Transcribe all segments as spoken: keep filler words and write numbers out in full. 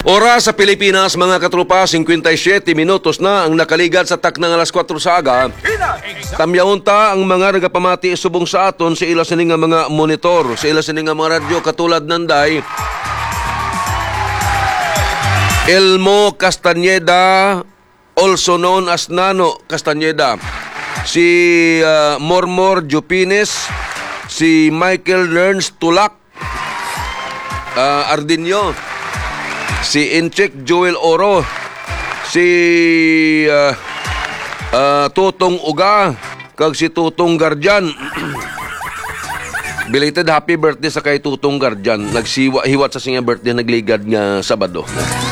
Oras sa Pilipinas, mga katrupa, fifty-seven minutos na ang nakaligat sa taknang alas kwatro sa aga. Tamyaunta ang mga nagapamati subong sa aton sa ila sining nga mga monitor, sa ila sining nga mga radyo katulad nanday Elmo Castañeda, also known as Nano Castañeda, si uh, Mormor Jupines, si Michael Lerns Tulak, uh, Ardinio, si Inchik Joel Oro, si uh, uh, Tutong Uga, kag si Tutong Garjan. Belated happy birthday sa kay Tutong Garjan. Nagsiwa hiwat sa singa birthday nagligad nga Sabado.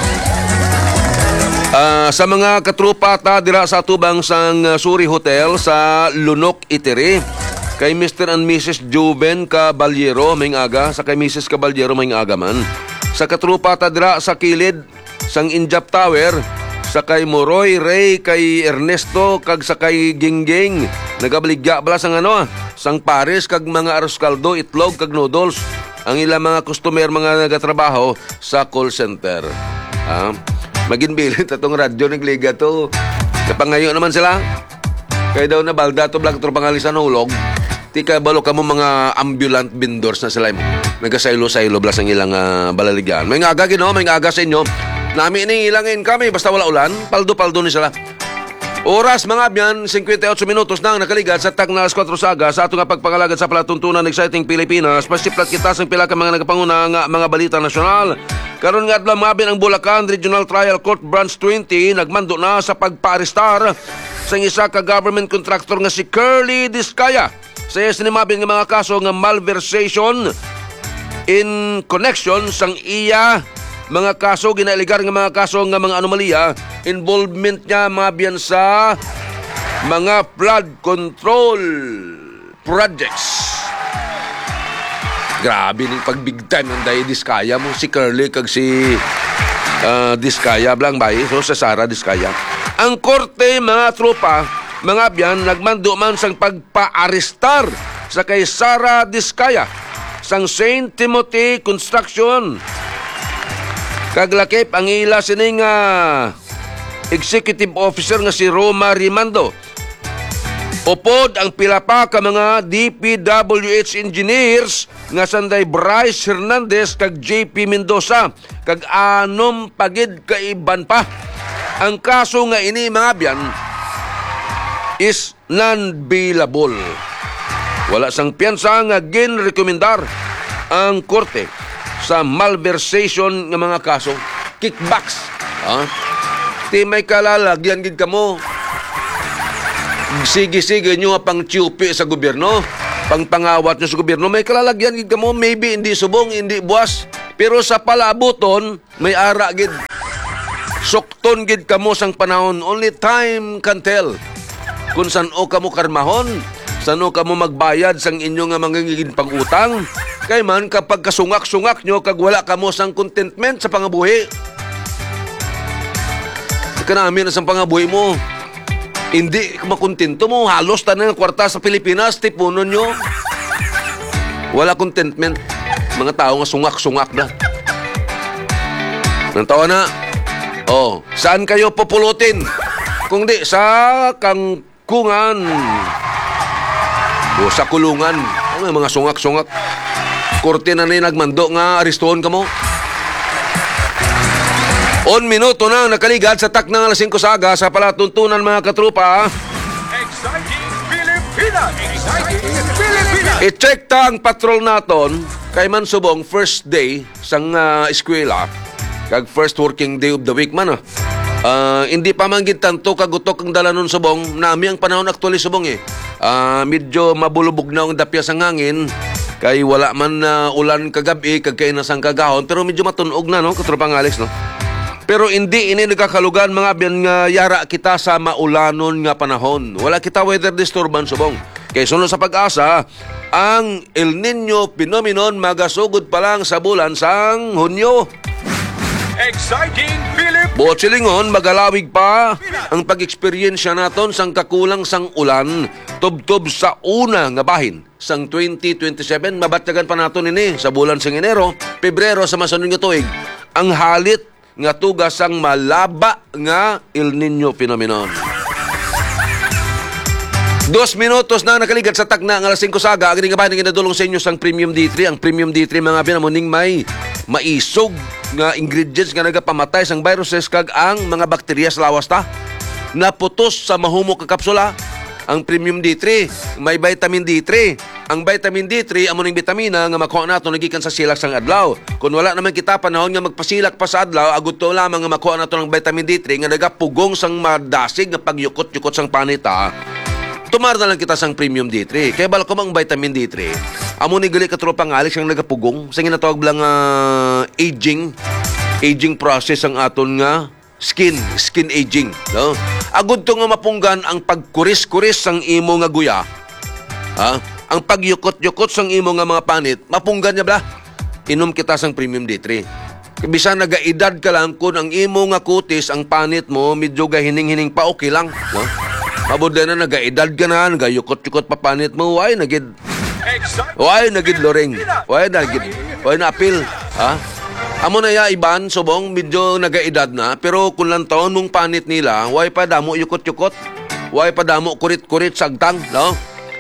Uh, sa mga katrupa ta dira sa tubang sang uh, Suri Hotel sa Lunok Itiri, kay Mister and Missus Juven Caballero may aga, sa kay Missus Caballero may aga man. Sa katrupa ta dira sa kilid sang Injap Tower, sa kay Moroy Ray, kay Ernesto kag sa kay Gingging, nagabaligya bala sang ano sang Paris kag mga arroz caldo, itlog kag noodles ang ilang mga customer mga nagatrabaho sa call center. Ah, maginbilit atong radyo nagliga to. Kapangayo naman sila. Kaya daw na balda to blag tro pangalisan hulog. Ti ka balo kamo mga ambulant vendors na sila mo. Nagasaylo-saylo blas ang ilang uh, balaligyan. May ngaga gino, may ngaga sa inyo. Nami ini ilangin kami basta wala ulan, paldo-paldo ni sila. Oras mga abyan, fifty-eight minutos na ang nakaligat sa takna alas kwatro sa aga sa atong pagpangalagad sa palatuntunan exciting Pilipinas. Pasiplat kita sa pila ka mga nagapanguna nga mga balita nasyonal. Karon nga adlaw mabin ang Bulacan Regional Trial Court Branch twenty nagmando na sa pagpaarestar sa isa ka government contractor nga si Curly Discaya. Sa sinimabin nga mga kaso nga malversation in connection sang iya mga kaso, ginaligar nga mga kaso nga mga anomalya, involvement niya mabiyan sa mga flood control projects. Grabe ning pag big time ng dahi Discaya mo, si Curly kag si uh, Discaya blang bay, so sa Sara Discaya. Ang korte mga tropa, mga biyan, nagmando man sang pagpaarestar sa kay Sara Discaya sang Saint Timothy Construction. Kaglakip ang ila sining uh, executive officer nga si Roma Rimando. Upod ang pila pa ka mga D P W H engineers nga sanday Bryce Hernandez kag J P Mendoza kag anom pagid kaiban pa. Ang kaso nga ini mga biyan is non-bailable. Wala sang piyansa nga ginrekomendar ang korte sa malversation ng mga kaso. Kickbacks. Ha? Di may kalalagyan gid kamo. Sige-sige nyo pang tiyupi sa gobyerno. Pang pangawat nyo sa gobyerno. May kalalagyan gid kamo. Maybe hindi subong, hindi buwas. Pero sa palabuton, may ara gid. Sukton gid kamo sang panahon. Only time can tell. Kung saan o kamo karmahon, saan o kamo magbayad sang inyo nga mangingin pang-utang. Kay man kapag kasungak-sungak nyo kag wala kamo sang contentment sa pangabuhi. Kanami na sang pangabuhi mo. Hindi makontento mo. Halos tanan ng kwarta sa Pilipinas, tipunon nyo. Wala contentment. Mga tao nga sungak-sungak na. Nang tawa na, oh, saan kayo populutin? Kung di, sa kangkungan. O sa kulungan. Ano yung mga sungak-sungak? Korte na na nagmando nga aristoon ka mo. On minuto na nakaligat sa taknang alas singko sa aga sa palatuntunan mga katrupa. Exciting Pilipinas! Exciting Pilipinas! I-check ta ang patrol naton kay man subong first day sang uh, eskwela kag first working day of the week man. Uh, hindi pa man gid tanto kagutok ang dalanon subong nami ang panahon aktually subong eh. Uh, medyo mabulubog na ang dapya sang hangin. Kay wala man uh, ulan kagabi, kag kay nasang kagahon, pero medyo matunog na, no? Katropang Alex, no? Pero hindi ini nagkakalugan mga biyan nga yara kita sa maulanon nga panahon. Wala kita weather disturbance subong. Kay sunod sa pag-asa, ang El Nino phenomenon magasugod pa lang sa bulan sang Hunyo. Exciting Philippines! Buot silingon, magalawig pa ang pag-eksperyensya naton sang kakulang sang ulan tubtob sa una nga bahin sang twenty twenty-seven. Mabatyagan pa naton ini sa bulan sang Enero, Pebrero sa masunod nga tuig. Ang halit nga tugas ang malaba nga El Nino phenomenon. Dos minutos na nakaligat sa takna ng alas singko saga. Agad nga ba nang ginadulong sa inyo sang Premium D three? Ang Premium D three mga pinamuning may maisog nga ingredients nga nagapamatay sang viruses kag ang mga bakterya sa lawas ta. Naputos sa mahumok ka kapsula. Ang Premium D three may vitamin D three. Ang vitamin D three amo ning bitamina nga makuha nato nagikan sa silak sang adlaw. Kung wala naman kita panahon nga magpasilak pa sa adlaw, agud to lamang nga makuha nato ng vitamin D three nga nagapugong sang madasig nga pagyukot-yukot sang panita. Tumar na lang kita sang Premium D three. Kaya bala ko mang vitamin D three, amo ni gali katropang alik siyang nagapugong. Sa ginatawag lang uh, aging, aging process ang aton nga skin, skin aging. No? Agud to nga mapunggan ang pagkuris-kuris sang imo nga guya. Ha? Ang pagyukot-yukot sang imo nga mga panit, mapunggan niya bala. Inom kita sang Premium D three. Bisa nagaedad ka lang kung ang imo nga kutis, ang panit mo, medyo gahining-hining pa, okay lang. No? Mabuda na nagaedad ka na, nagayukot-yukot pa panit mo, why nagid, why nagid loring, why nagid, why na apil, ha? Amo na ya, iban, subong, medyo nagaedad na, pero kung lang taon mong panit nila, why pa damo yukot-yukot, why pa damo kurit-kurit sagtang, no?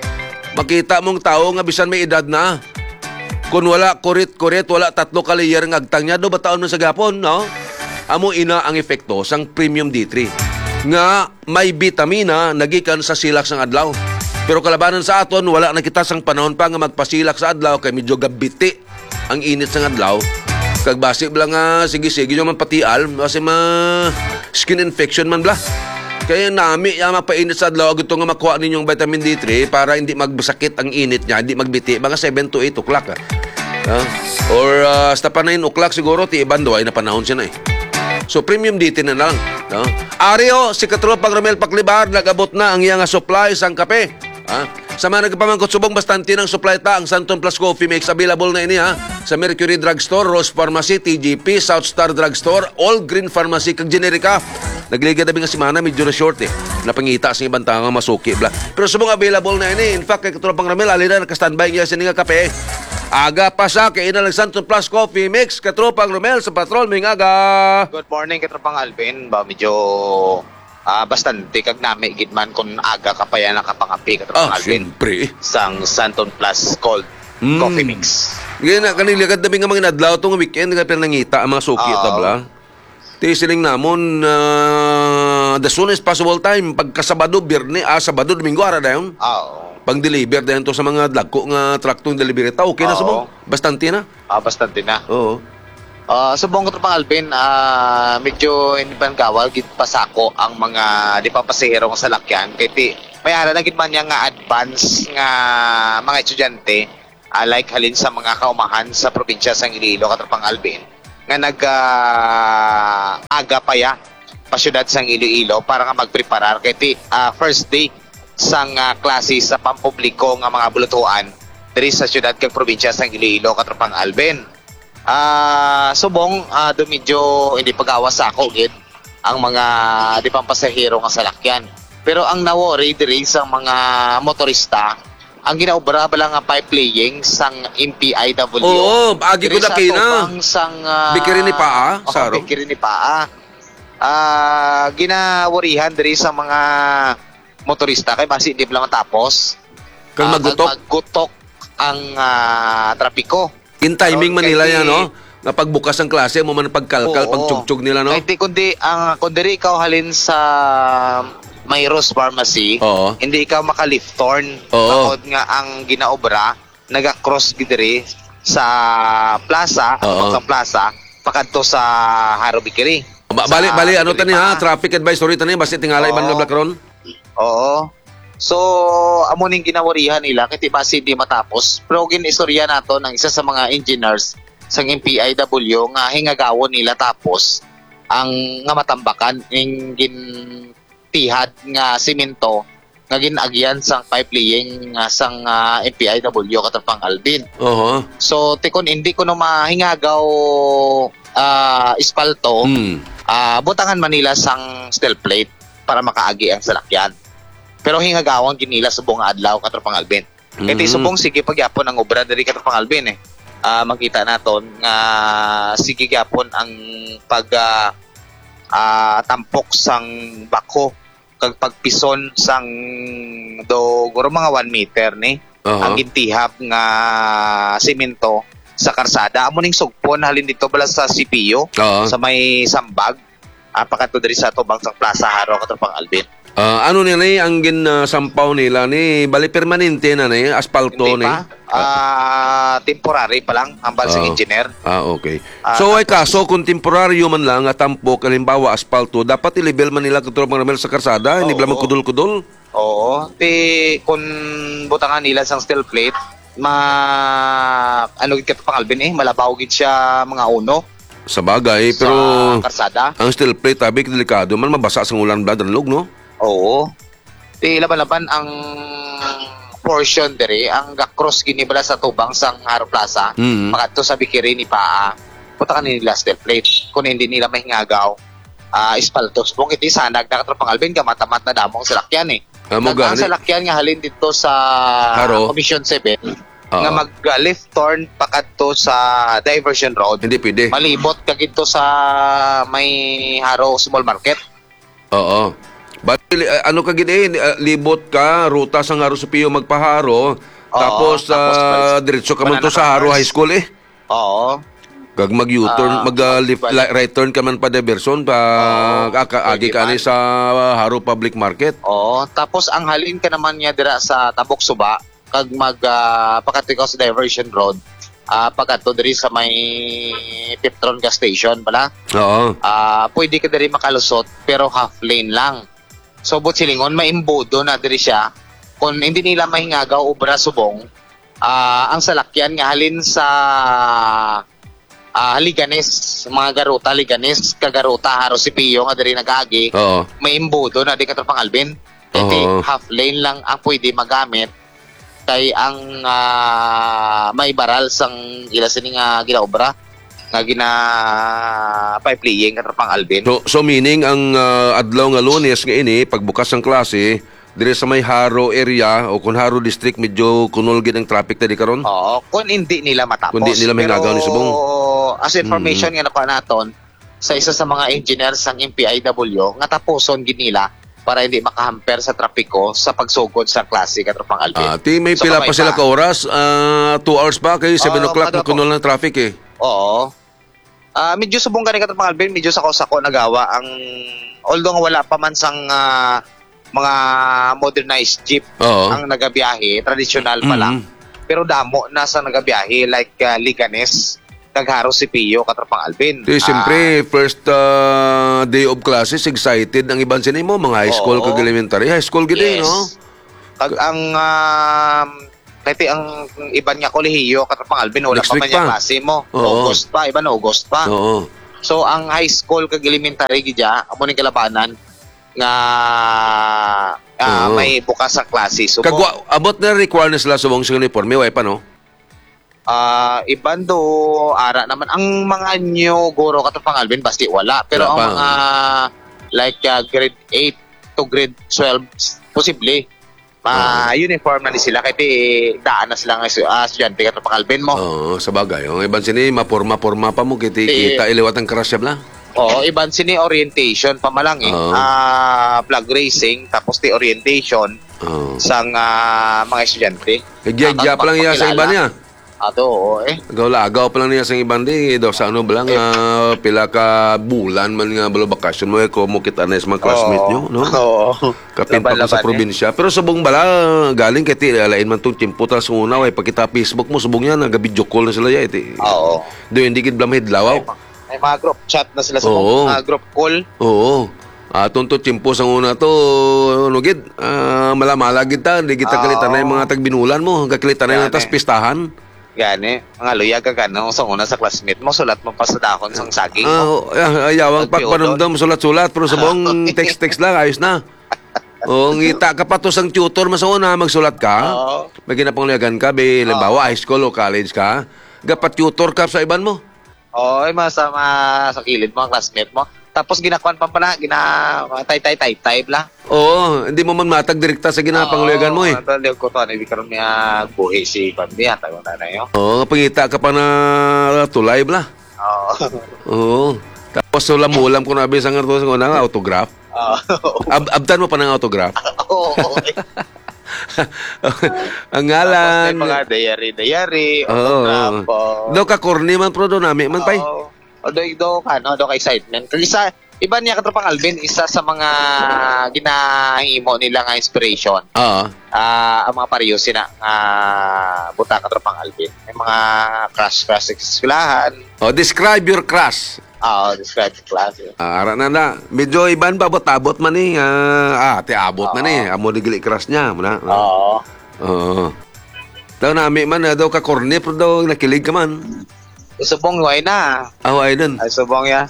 Makita mong tao nga bisan may edad na, kung wala kurit-kurit, wala tatlo kalayer ng agtang niya, do ba taon mo sa gapon, no? Amo ina ang epekto sang Premium D three. Nga may vitamina nagikan sa silak sang adlaw. Pero kalabanan sa aton, wala na kita sang panahon pa nga magpasilak sa adlaw kay medyo gabiti ang init sang adlaw. Kag basi bala nga sige-sige yung man patial, kasi ma skin infection man bla. Kaya nami ya mapainit sa adlaw agad nga makuha ninyong vitamin D three para hindi magsakit ang init niya, hindi magbiti mga seven to eight o'clock. Ha? Uh, or uh, hasta pa nine o'clock siguro ti ibando ay na panahon siya na eh. So Premium D three na lang. No? Ario, si Katropang Romel Paklibar, nag-abot na ang iyang supply sang kape. Ha? Sa mga nagpamangkot subong bastante ng supply ta, ang Santon Plus Coffee Mix available na ini ha. Sa Mercury Drugstore, Rose Pharmacy, T G P, South Star Drugstore, All Green Pharmacy, kag Generica. Nagliga na nga si Mana, medyo na short eh. Napangita sa ibang tanga masuki. Bla. Pero subong available na ini. In fact, kay Katropang Romel, alina nakastandby niya sa nga kape. Aga pa sa kay inalang Santon Plus Coffee Mix, Katropang Romel sa Patrol, may aga. Good morning, Katropang Alvin. Ba, medyo uh, bastante kag nami gidman kung aga ka pa yan nakapangapi, Katropang Ah, Alvin. siyempre. Sang Santon Plus Cold Mm. Coffee Mix. Ngayon na, kanila kadabi nga mga nadlaw itong weekend, nga pinangita ang mga suki, Oo. tabla. Tisiling namon, uh, the soonest possible time, pagkasabado, birne, ah, sabado, domingo, ara dayon. Oo. Pang-deliver dayon to sa mga dagko nga traktong delivery ta, okay na Oo. subong. Bastante na. Ah, bastante na. Oo. Uh, subong Katropang Alvin, ah, medyo hindi pa gawal, gid pasako ang mga di pa pasahero nga salakyan. Kaya ti, may ara na gid man niya nga advance nga mga estudyante, uh, like halin sa mga kaumahan sa probinsya sa Iloilo, Katropang Alvin, nga nag uh, aga pa ya pa syudad sang Iloilo para nga magpreparar kay ti uh, first day sang uh, klase sa pampubliko nga mga bulutuan diri sa syudad kag probinsya sang Iloilo, Katropang Alvin. Ah, uh, subong uh, do medyo hindi pagawas sa ako gid ang mga di pang pasahero nga salakyan. Pero ang nawori diri sa mga motorista, ang ginaobra bala nga pipe laying sang M P I W. Oo, agi ko na kina. Sang uh, Bikiri ni Paa, oh, Saro. Bikiri ni Paa. Ah, uh, ginawarihan diri sa mga motorista kay basi di bala matapos. Kang Ah, magutok. kag maggutok ang uh, trapiko. In timing Karon man nila kay- yan, no? Na pagbukas ng klase, mo man pagkalkal, Oo. pagtsugtsug nila, no? Kahit di kundi, ang kundi ikaw halin sa Mayros Pharmacy, Oo. hindi ikaw makalift turn. Oo. Bakod nga ang ginaobra, naga-cross gidiri sa plaza, Oo. sa plaza, pakadto sa Haro Bikiri. Ba- Sa bali, bali, ano Bikiri tani ha? pa. Traffic advisory tani, basta tingala Oo. iban na blakron? Oo. So, amo ning ginawarihan nila kay basi di matapos. Pero ginistorya nato ng isa sa mga engineers sa M P I W nga hingagawon nila tapos ang nga matambakan ing gintihad nga semento nga ginagyan sang pipe laying nga sang uh, M P I W Katropang Alvin. Oo. So, tikon hindi ko no mahingagaw ah, espalto, Hmm. ah, butangan Manila sang steel plate para makaagi ang salakyan. Pero hingagawang ginila subong nga adlaw Katropang Alvin. Kaya Mhm. subong sige pagyapon ang obra diri Katropang Alvin eh. ah, makita naton nga sige gyapon ang pag ah, ah, tampok sang bako kag pagpison sang do guro mga one meter ni Aha. ang gintihap nga semento sa karsada amo ning sugpon halin dito bala sa C P U Oo. sa may sambag apakato diri sa tubang sang Plaza Haro katropang Alvin. Ah, ano nila eh, ang ginasampaw nila ni bali permanente na ni aspalto Hindi ni. pa. Ah, temporary pa lang ang balsing Oo. engineer. Ah, okay. Ah, So ay tapos- kaso kung temporaryo man lang at tampok halimbawa aspalto, dapat i-level man nila katulad mga ramel sa karsada, hindi Oo. ba magkudol-kudol? Oo. Ti kung butangan nila sang steel plate, ma ano gid ka Alvin eh, malabaw gid siya mga uno Sa bagay, pero sa karsada. ang steel plate tabi delikado man mabasa sa ulan blad log no? Oo. Ti laban-laban ang portion diri ang ga-cross gini bala sa tubang sang Haro Plaza. Mhm. Makadto sa bikiri ni Paa. Butangan nila steel plate. Kung hindi nila mahingagaw, ah espaltos. Kung iti sanag na katropang Alvin ka matamat na damong salakyan eh. Amo Nag- ang gani. salakyan nga halin dito sa Haro. Commission seven Oo. nga mag-left turn pakadto sa diversion road. Hindi pwede. Malibot ka dito sa may Haro Small Market. Oo. But uh, ano ka gid eh, uh, libot ka ruta sa Haro Supio magpaharo, tapos tapos uh, diretso ka man to banana sa Haro crackers. High School eh. Oo. Gag mag U-turn, Ah, mag uh, left, balik. li- right turn ka man pa diversion pa Oo, kakaagi pwede ka ni man. sa Haro Public Market. Oo. Tapos ang halin ka naman niya dira sa Tabok Suba kag mag uh, pakatikaw sa diversion road. Ah pagkadto diri sa may Peptron gas station bala. Oo. Ah pwede ka diri makalusot pero half lane lang. So but silingon maimbodo na diri siya kung hindi nila mahingagaw obra subong ah ang salakyan nga halin sa ah Liganes mga garuta Liganes kagaruta Haro Sipio nga diri nagagi Oo. maimbodo na di katropang Alvin. Iti Oo. half lane lang ang pwede magamit kay ang ah, may baral sang ila sini nga ginaobra nga gina pipe-laying katropang Alvin. So, so meaning ang uh, adlaw nga Lunes nga ini pagbukas ng klase dire sa may Haro area o kung Haro district medyo kunol gid ang traffic tadi karon. Oo, kung hindi nila matapos. Kung hindi nila mahingagaw ni Subong. As information nga nakuha naton sa isa sa mga engineers sang M P I W nga tapuson gid nila para hindi makahamper sa trapiko sa pagsugod sa klase katropang Alvin. Ah, ti may So, pila pa kamay sila ka oras, ah, two hours pa kay seven Oo, o'clock kada na kunol ng traffic eh. Oo. Ah, medyo subong gani katropang Alvin, medyo sako-sako nagawa ang although nga wala pa man sang ah, mga modernized jeep Oo. ang nagabiyahe, traditional pa lang. Mhm. Pero damo na sa nagabiyahe like uh, Liganes, Tagharo Sipio, katropang Alvin. Di, siyempre, first ah, day of classes, excited ang iban sila mo, mga high school Oo. kag elementary. High school gid eh, Yes. no? Kag ang um, kati ang iban nga kolehiyo katropang Alvin wala Next pa week man yung pa. klase mo. Oo. August pa, iban August pa. Oo. So ang high school kag elementary gidya amo ning kalabanan nga ah, Oo. may bukas sa klase. So Kag wa- abot na requirements sila subong sa uniforme, way pa, no? ah iban do ara naman ang mga new guro katropang Alvin basti wala pero Wala ang pa. mga like uh, grade eight to grade twelve posible ma uniform na ni sila kay ti daan na sila nga uh, estudyante katropang Alvin mo. Oo, sa bagay. Ang iban sini, maporma-porma pa mo, kiti Eh. kita iliwat ang karasya bla. Oo, iban sini orientation pa malang eh. Oo. Ah, flag racing tapos ti orientation Oo. sang ah, mga estudyante. Nagyagya pa lang iya sa iba niya. Ato, oo eh. Agaw-lagaw pa lang niya sa ibang di. Daw sa ano ba lang, ah, pila ka bulan man nga balo bakasyon mo, eh, kumo kita na sa mga classmate nyo, no? Oo. Kapin pa ko sa Laban-laban, eh. probinsya. Pero subong bala, galing kay ti, alain man itong timpo ta sa una, ay pagkita Facebook mo, subong yan, nag-video call na sila ya, iti. Oo. Doon, hindi gid blam hidlawaw. May mga group chat na sila sa Oo. mga group call. Oo. Atong to timpo sa una to, ano gid, ah, malamala gid ta, di kita Oo. kalitan na yung mga tagbinulan mo, kakalitan na yung Yan, tas eh. pistahan. Gani, mga luyag ka gano sa una sa classmate mo, sulat mo pa sa dahon sang saging Ah, mo. oh, ay- ayawang pagpanumdam, sulat-sulat, pero sabong text-text lang, ayos na. O, ngita ka pa to sang tutor mo sa una, magsulat ka. Oo. May ginapanglagan ka, be, limbawa, high school o college ka. Gapat tutor ka sa iban mo. Oo, ay masama sa kilid mo, ang classmate mo. Tapos ginakuan pa pala, gina tay-tay-tay-tay bla. Oo, hindi mo man matag direkta sa ginapanguluyagan mo eh. Oo, tali ko to, hindi karon niya buhi si Pandiya, tayo na na yun. Oo, pangita ka pa na tulay bla. Oo. Oo. Tapos sulam-ulam ko na bisang nga sa una, autograph. Oo. Ab abtan mo pa ng autograph. Oo. Ang Tapos ngalan. may mga diary-diary, Oo. autograph. Do ka corny man pro do nami man pay. Oo. O do do ka no, do ka excitement. Kasi isa iba niya katropang Alvin, isa sa mga ginahimo nila nga inspiration. Oo. Ah, ang mga pariyusin na uh, buta katropang Alvin. May mga crush crush sa eskwelahan. Oh, describe your crush. Oo, describe the class. Eh. Ah, ara na na. Medyo iban pa abot man ni. Ah, ah, ti abot man ni. Amo digli crush niya, muna. Oo. Oo. Daw nami man na daw ka corny pro daw nakilig ka man. Subong way na. Aw ay dun. Ay subong ya.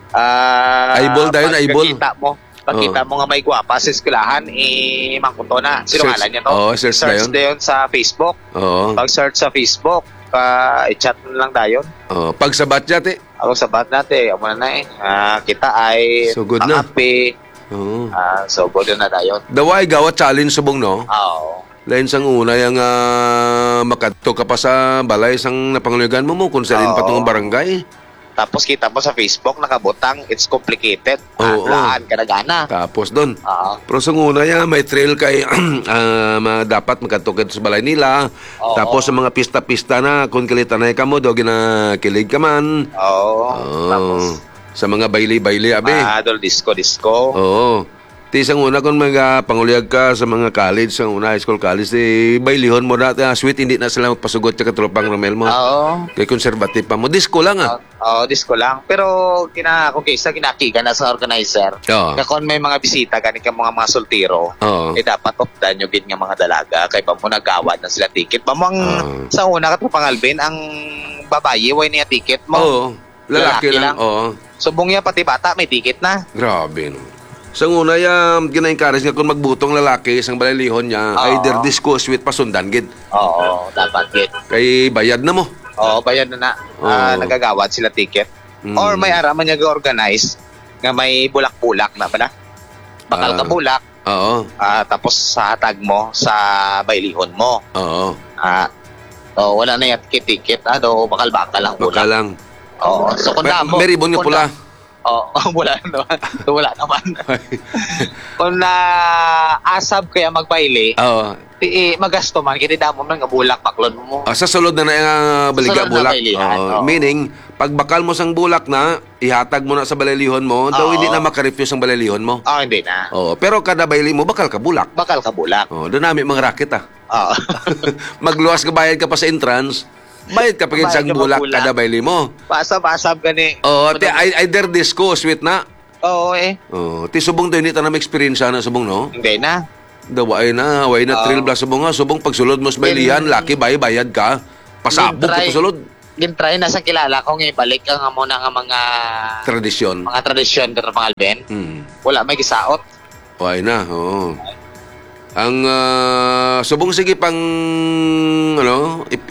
Ah, Eyeball dayon, eyeball. Pagkita mo, pagkita mo nga may gwapa sa eskwelahan, eh, mangkuto na. Sino Search. ngalan niya to? Oo, search dayon. dayon sa Facebook. Oo. Pag search sa Facebook, uh, i-chat mo lang dayon. Oh, pag sabat ya ti. Ako sabat natin, amo na na eh. Ah, kita ay So good na. happy. Oo. Ah, so good na dayon. Daway gawa challenge subong no. Oo. Lain sang una yang uh, makadto ka pa sa balay sang napangulugan mo mo kung salin pa Oo. tong barangay. Tapos kita mo sa Facebook, nakabutang, it's complicated. Oo. Ah, laan ka na gana. Tapos doon. Oo. Pero sa una ya, may trail kay ah, ma- dapat magkatukad sa balay nila. Oo. Tapos sa mga pista-pista na kung kilitanay ka mo, do ginakilig ka man. Oo. Oo. Tapos, Sa mga baili-baili, abi. ah, adol disco, disco. Oo. Ti isang una kung mga pangulyag ka sa mga college, sa una high school college, di bailihon mo dati. Ah, sweet, hindi na sila magpasugot sa katropang Romel mo. Oo. Kay conservative pa mo. Disco lang ah. Oo, disco lang. Pero, kina, kung kaysa kinakiga na sa organizer, Oo. na kung may mga bisita, gani ka mga mga soltero, Oo. eh dapat optan nyo gin nga mga dalaga, kay pa mo nagawad na sila ticket. Pamang, Oo. sa una katropang Alvin, ang babae, way niya ticket mo. Oo. Lalaki, Lalaki lang. lang. Oo. Subong niya pati bata, may ticket na. Grabe no. Sa una yung gina-encourage nga kung magbutong lalaki isang balalihon niya, Oo. either disco, sweet pa sundan gid. Oo, dapat gid. Kay bayad na mo. Oo, bayan na na. Ah, Oo. nagagawad sila ticket. Mm. Or may araman niya ga-organize nga may bulak-bulak na pala. Bakal Ah. ka bulak, Oo. ah, tapos sa hatag mo sa bailihon mo. Oo. Ah, oh, wala na yung ticket, ah, do bakal-bakal lang Baka bulak. lang. Oo, so kung May, na mo. may ribbon nga kung pula. na- Oo, wala naman. wala naman. Kung na asab kaya magbaili, Oo. ti magasto man kiti damo man nga bulak baklon mo. Ah, sa sulod na na yung ah, baliga Sa sulod na bulak. bailihan, Oo. oo. Meaning, pag bakal mo sang bulak na, ihatag mo na sa balalihon mo, daw Oo. hindi na makarefuse ang balalihon mo. Ah, hindi na. Oo. Pero kada baili mo, bakal ka bulak. Bakal ka bulak. Oo. Doon namin mga racket ah. Oo. Magluwas ka bayad ka pa sa entrance, bayad ka pa Bayad isang ka bulak magbulak. kada baili mo. Pasab-asab gani. Oo, ti ei- either disco, sweet na. Oo eh. Oo, ti subong tayo nito na may experience na subong, no? Hindi na. Daway na, way na Oo. thrill bla subong nga. Subong pagsulod mo sa bailihan, Gin- laki bay, bayad ka. Pasabog ka Gin-try. pasulod. Gintry na sa kilala ko nga ibalik ang muna nga mga Tradisyon. mga tradisyon pero mga Alben. Hmm. Wala may gisaot. Way na, oo. Ang ah, subong sige pang ano, ip-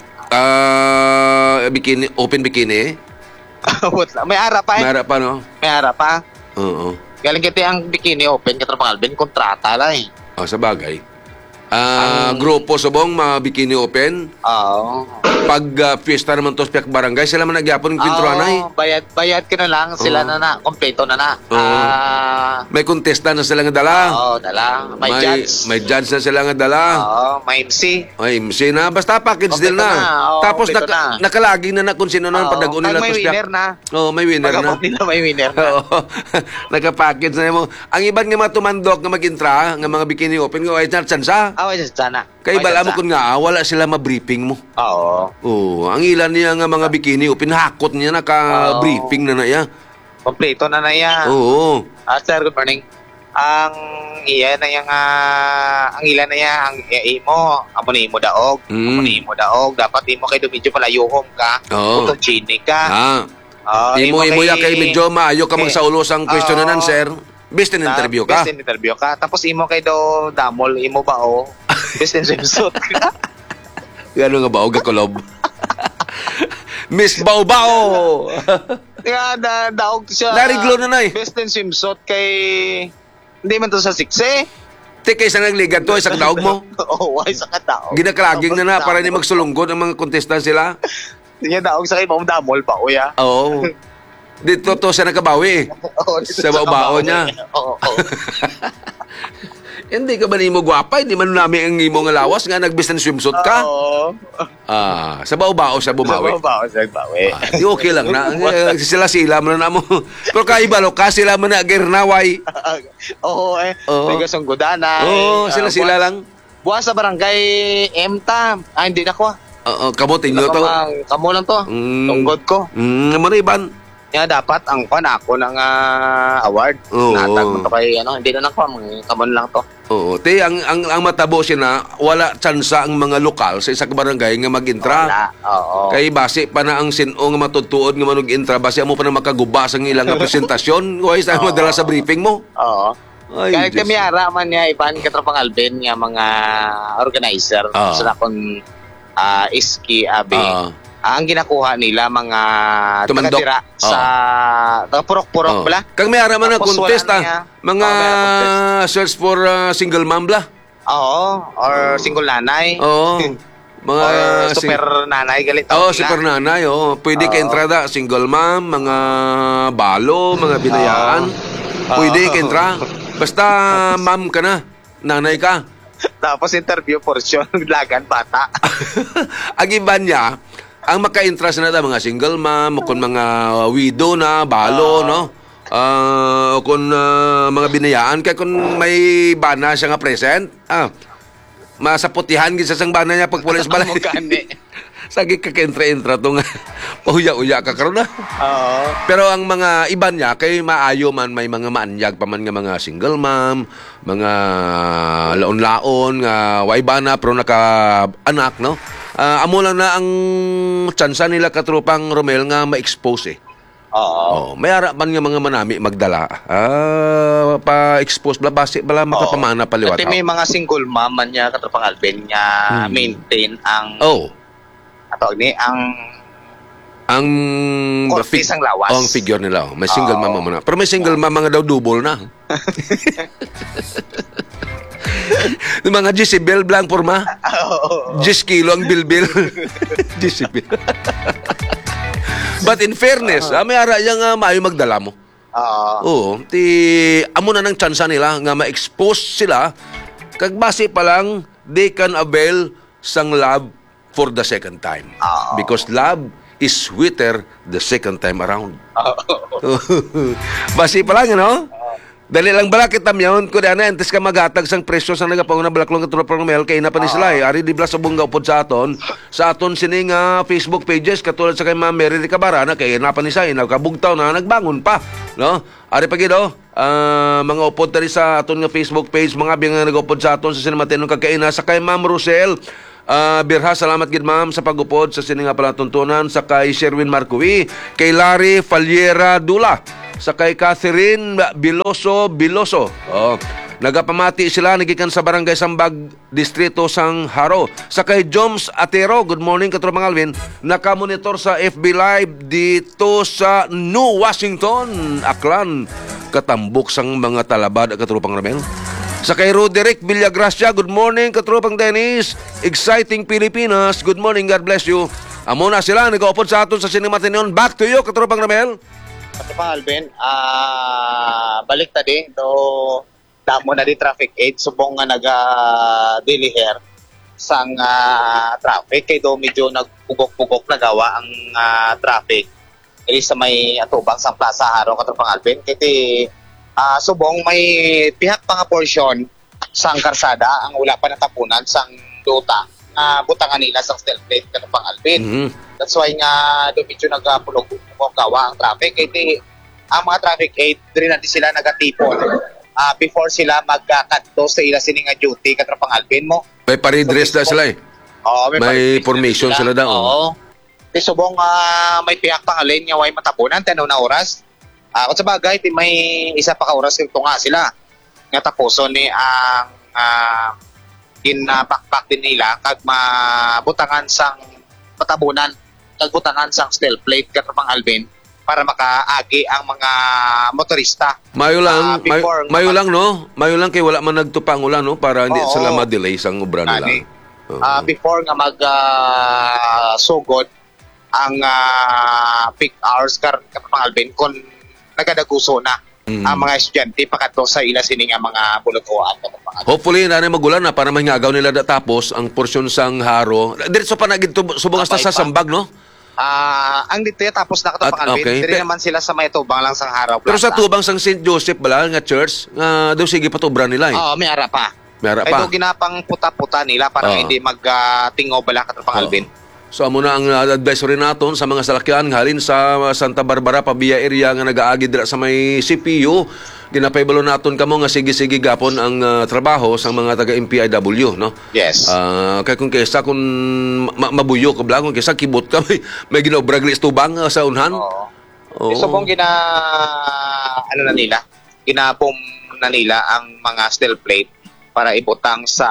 ah, bikini, open bikini. Wala. May ara pa eh. Mara pa, no? May ara pa. Oo. Galing kiti ang bikini open katro pang Alben kontrata lang eh. Oh, sa bagay. Ah, grupo subong mga bikini open. Oo. Pag ah, fiesta naman to sa piyak barangay, sila man nagyapon ng pinturanay. Oo, bayad bayad ka na lang sila Oo. na na kompleto na na. Oo. Ah, May contesta na sila nga dala. oo, dala. May, judge. May judge na sila nga dala. Oo, may M C. Ay, M C na. Basta package Kompleto deal na. na. Oo, Tapos kompleto naka, na. nakalagi na na kung sino na Oo, padagon kag nila may to sa piyak. winner na. Oo, may winner na. Pagkabot nila may winner na. Oo. Naka-package na mo. Ang iban nga mga tumandok nga mag-intra, nga mga bikini open, nga ay tsansa. Ah, wala sana. Kay bala mo kung nga, ah, wala sila ma-briefing mo. Oo. Oo, ang ilan niya nga mga bikini, o pinahakot niya naka-briefing na na iya. Kompleto na na yan. Oo. Ah, sir, good morning. Ang iya na yang ang ilan na yan, ang iya imo, amo ni imo daog. Mm. Amo ni imo daog, dapat imo kay medyo palayuhom ka. Oo. Photogenic ka. Ah. Oo, imo imo ya kay medyo maayo ka kay- magsaulos ang question na nan, Oo. sir. Best in interview ka. Best in interview ka. Tapos imo kay do damol, imo ba o? Best in swimsuit ka. Gano nga ba og kulob? Miss Bao Bao. Nga, na, daog siya. Nariglo na na eh. Best in swimsuit kay... Hindi man to sa sikse. Te, kaysa nagligan to, isang daog mo. Oo, ay sa kadaog. Ginakraging na na para hindi magsulunggod ang mga contestant sila. Hindi niya daog sa kay Ma'am Damol pa, uya. Oo. Dito to siya nakabawi eh. Oo, Sa bao-bao niya. Oo, oo. Hindi ka ba ni mo gwapa? Hindi man namin ang imo nga lawas nga nag-business swimsuit ka? Oo. Ah, sa bao-bao siya bumawi. Sa bao sa bawi. Ah, di okay lang na. Eh, Sila-sila mo na mo. Pero kaibalo ka sila mo na girnaway. Oo, eh. Oo. May gasong godana. Oo, eh. sila-sila Ah, lang. Buwas sa barangay Emta. Ah, hindi na ko. ah. Oo, kamo tinyo to. Kamo lang to. Mm. Tunggod ko. Mm, mo na iban. Kaya dapat ang pan ako ng ah, award. Oo. Natag mo to kay ano, hindi na nako, kamon lang to. Oo, te ang ang, ang matabo siya na wala tsansa ang mga lokal sa isang barangay nga mag-intra. Wala. Oo. Kay base pa na ang sino nga matutuod nga manog-intra base mo pa na makagubas ang ilang nga presentasyon. Kuhay sa mo dala sa briefing mo. Oo. Ay, Kaya Diyos. kami ara man niya iban katropang Alvin nga mga organizer Ah. sa akong ah, iski abi. Ah. ang ginakuha nila mga Tumandok. taga-tira sa taga-purok-purok Oh. bala. Kang may araman na Tapos contest wala ah. niya. Mga Oh, may contest. search for uh, single mom bla. Oo, or single nanay. Oo. Mga Or sing- super nanay galit. Oh, super nanay, oh. Pwede ka Oo. entrada, single mom, mga balo, mga binayaan. Pwede ka entra. Basta ma'am ka na, nanay ka. Tapos interview portion, lagan bata. Ang iba niya, ang maka-interest na ta, mga single mom, o kung mga widow na, balo, no? Ah, o kung ah, mga binayaan, kaya kung may bana siya nga present, ah, masaputihan gid sa sang bana niya pag pulis balay. Amo gani. Sagi ka ka-entra-entra to nga. Pahuya-uya ka karon na. Oo. Pero ang mga iba niya, kay maayo man, may mga maanyag pa man nga mga single mom, mga laon-laon, nga way bana, pero naka-anak, no? Ah, amo lang na ang tsansa nila katrupang Romel nga ma-expose eh. Oo. Oh, may ara man nga mga manami magdala. Ah, pa-expose bala base bala makapamana paliwat. Kasi may mga single mom man niya katropang Alvin nga Hmm. maintain ang Oh, ato ni ang ang Kortis ang lawas. Oh, ang figure nila. Oh. May single Oo. mama mo na. Pero may single mama nga daw double na. Yung mga Jezebel blank porma. Jis kilo ang bilbil. Jezebel. But in fairness, ah, may ara yang uh, maayo magdala mo. Oo. Oo, ti amo na ng tsansa nila nga ma-expose sila kag base pa lang they can avail sang love for the second time. Oo. Because love is sweeter the second time around. Oo. Base pa lang, ano? Dali lang bala kita miyon ko dana entes ka magatag sang presyo sa nagapaw na balaklong katro mel kay na pa ni sila eh. Ari di bla sa bungga upod sa aton. Sa aton sining uh, Facebook pages katulad sa kay Ma'am Mary de Cabarana kay na pa ni sa nagkabugtaw na nagbangon pa, no? Ari pa gido, ah, mga upod tari sa aton nga Facebook page mga biyang nga nagupod sa aton sa sinamatin ng kagkaina sa kay Ma'am Rosel. Ah, birha, salamat gid ma'am sa pagupod sa sining nga palatuntunan sa kay Sherwin Marcovi, kay Larry Faliera Dula, sa kay Catherine Biloso Biloso. Oh, nagapamati sila nagikan sa Barangay Sambag, Distrito Sang Haro. Sa kay Joms Atero, good morning katro mga Alvin, nakamonitor sa F B Live dito sa New Washington, Aklan. Katambok sang mga talabad at katrupang Ramel. Sa kay Roderick Villagracia, good morning katrupang Dennis. Exciting Pilipinas, good morning, God bless you. Amo na sila, nag-upod sa aton sa Sinimatinon. Back to you katrupang Ramel. Katropang Alvin, ah balik ta din do damo na di traffic aid subong nga naga deliher sang ah, traffic kay do medyo nagpugok-pugok na gawa ang ah, traffic. Dili sa may atubang sang Plaza Haro katropang Alvin kay ti ah, subong may pihak pa nga portion sang karsada ang wala pa natapunan sang duta nga butangan nila sang steel plate katropang Alvin. Mhm. That's why nga do medyo nagapulog mo gawa ang traffic kay ti ang mga traffic aid diri na di sila nagatipon ah before sila magkakadto sa ila sini nga duty katropang Alvin mo. May paridress na sila eh. Oo, May pag- formation sila daw. Oo. Ti subong ah, may piyak pa nga lane nga way matapunan tanaw na oras. Ah kung sa bagay ti may isa pa ka oras kay tunga sila nga tapuson ni ang ah, ginapakpak din nila kag mabutangan sang patabunan kag butangan sang steel plate katropang Alvin para makaagi ang mga motorista. Mayo lang, Ah, may, before- mayo lang no. Mayo lang kay wala man nagtupang ulan no para hindi Oo. sila ma-delay sang obra nila. Ani. Oo. Ah, before nga mag ah, sugod ang ah, peak hours kar Katropang Alvin kung nagadaguso na Mm. ang mga estudyante pakadto sa ila sini nga mga bulutuan Katropang Alvin. Hopefully na magulan na para mahingagaw nila da tapos ang porsyon sang haro. Diretso pa na gid subong hasta Abay sa pa. Sambag no. Ah, ang dito ya, tapos na Katropang At- Alvin. okay. Diri Pe- naman sila sa may tubang lang sang Haraw Pero sa Plaza. tubang sang Saint Joseph bala nga church nga daw sige pa to obra nila eh. Oo, may ara pa. May ara Kaya pa. ito ginapang puta-puta nila para Oo. hindi mag-tingaw bala Katropang Oo. Alvin. So amo na ang uh, advisory naton sa mga salakyan halin sa uh, Santa Barbara Pabia area nga nagaagi dira sa may C P U. Ginapaybalon naton kamo nga sige-sige gapon ang uh, trabaho sa mga taga M P I W no. Yes. Ah, kay kung kaysa kung ma- mabuyo ka bla kung kaysa kibot ka may, may ginaobra glis tubang uh, sa unhan. Oo. Oo. So kung gina ano na nila, ginapom na nila ang mga steel plate para ibutang sa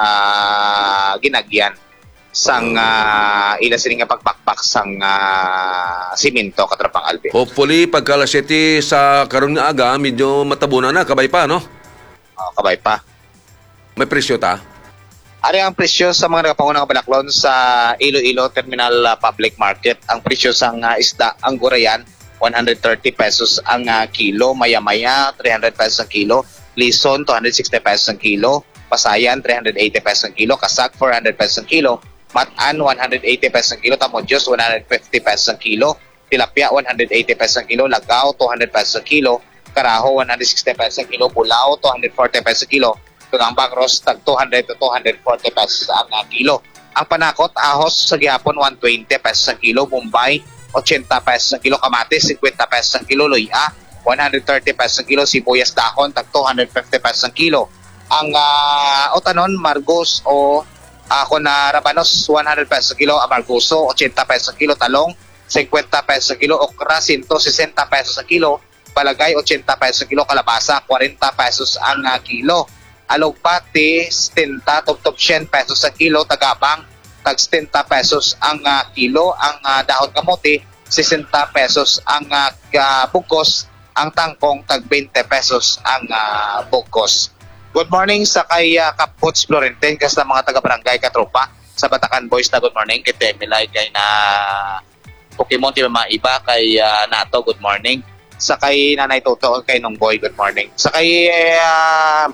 ginagyan sang uh, ila sini nga pagbakbak sang uh, simento Katropang Alvin. Hopefully pagka alas siyete sa karon nga aga medyo matabunan na kabay pa no. Oh, kabay pa. May presyo ta. Ari ang presyo sa mga nagapangunang balaklon sa Iloilo Terminal uh, Public Market. Ang presyo sang uh, isda, ang gurayan, one hundred thirty pesos ang uh, kilo. Maya-maya, three hundred pesos ang kilo. Lison, two hundred sixty pesos ang kilo. Pasayan, three hundred eighty pesos ang kilo. Kasag, four hundred pesos ang kilo. Matan, one hundred eighty pesos ang kilo. Tamodyos, one hundred fifty pesos ang kilo. Tilapia, one hundred eighty pesos ang kilo. Lagaw, two hundred pesos ang kilo. Karaho, one hundred sixty pesos ang kilo. Bulao, two hundred forty pesos ang kilo. Kung ang bangros, tag two hundred to two hundred forty pesos ang uh, kilo. Ang panakot, ahos sa gihapon, one hundred twenty pesos ang kilo. Mumbai, eighty pesos ang kilo. Kamatis, fifty pesos ang kilo. Luya, one hundred thirty pesos ang kilo. Sibuyas dahon, tag two hundred fifty pesos ang kilo. Ang uh, otanon, margos o ako na rabanos, one hundred pesos ang kilo. Amargoso, eighty pesos ang kilo. Talong, fifty pesos ang kilo. Okra, one hundred sixty pesos ang kilo. Palagay, eighty pesos ang kilo. Kalabasa, forty pesos ang uh, kilo. Alugpati, stinta, tub-tub ten pesos ang kilo. Tagabang, tag stinta pesos ang uh, kilo. Ang uh, dahon kamote, sixty pesos ang uh, bugos. Ang tangkong, tag twenty pesos ang uh, bugos. Good morning sa kay uh, Kaputs Florentine, kas na mga taga-barangay Katropa sa Batacan Boys na good morning. Kay Temilay, kay na Pokemon, di ba mga iba, kay uh, Nato, good morning. Sa kay Nanay Toto, kay Nongboy, good morning. Sa kay uh,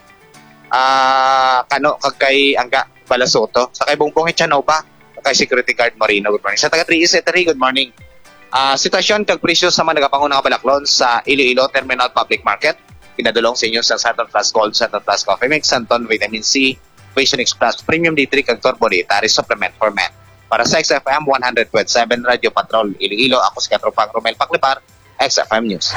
uh, Kano, kag kay Angga Balasoto. Sa kay Bongbong Echanova, kay Security Guard Marino, good morning. Sa taga three is three, good morning. Uh, sitwasyon kag presyo sa mga nagapangunang balaklon sa Iloilo Terminal Public Market. Pinadulong sa inyo sa Santon Plus Gold, Santon Plus Coffee Mix, Santon Vitamin C, Visionix Plus, Premium D three, kag Turbo Dietary Supplement for Men. Para sa X F M one hundred twenty-seven Radio Patrol Iloilo, ako si Katropang Romel Paclipar, X F M News.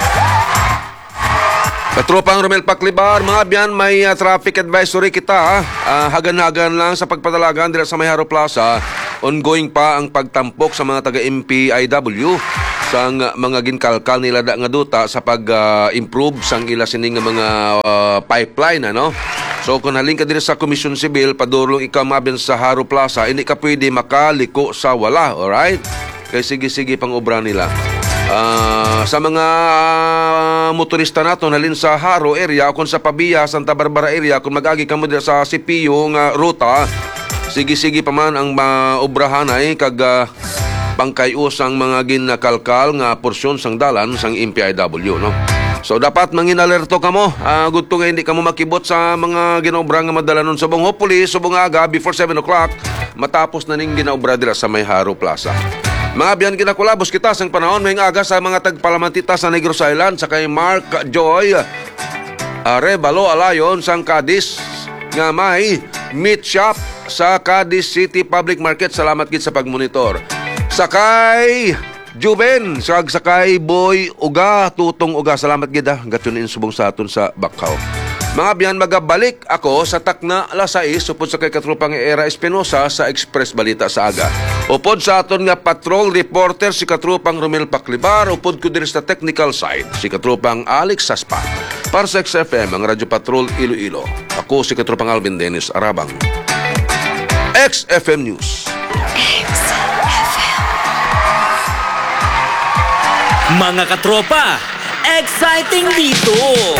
Katropang Romel Paclibar, mga biyan, may uh, traffic advisory kita. Uh, hagan-hagan lang sa pagpadalagan dito sa Mayharo Plaza. Ongoing pa ang pagtampok sa mga taga-M P I W sang uh, mga ginkalkal nila da nga duta sa pag-improve uh, sang ila sining mga uh, pipeline, ano? So kung halin ka din sa Komisyon Sibil, padulong ikaw mabin sa Haro Plaza, hindi ka pwede makaliko sa wala, alright? Kaya sige-sige pang obra nila. Uh, sa mga uh, motorista nato halin sa Haro area, kung sa Pabia, Santa Barbara area, kung mag-agi ka mo sa C P U nga ruta, sige-sige pa man ang maobrahan ay kag uh, pangkayusang mga ginakalkal nga porsyon sang dalan sang M P I W, no? So dapat manginalerto ka mo. Uh, good to nga hindi ka mo makibot sa mga ginaobra nga madalanon sa bong. Hopefully, subong aga before seven o'clock matapos na ning ginaobra dira sa Mayharo Plaza. Mga biyan kinakulabos kita sang panahon may aga sa mga tagpalamantita sa Negros Island sa kay Mark Joy Arevalo Alayon sang Cadiz nga may meat shop sa Cadiz City Public Market. Salamat gid sa pagmonitor. Sakay Juben, sag sakay Boy Uga, Tutong Uga. Salamat gid ah. Gatun in subong sa aton sa Bakaw. Mga biyan, magabalik ako sa takna alas sais upod sa kay Katropang Era Espinosa sa Express Balita sa Aga. Upod sa aton nga patrol reporter si Katropang Romel Paclibar, upod ko din sa technical side si Katropang Alex Saspa. Para sa X F M, ang Radyo Patrol Iloilo. Ako si Katropang Alvin Dennis Arabang. X F M News. Mga katropa, exciting dito!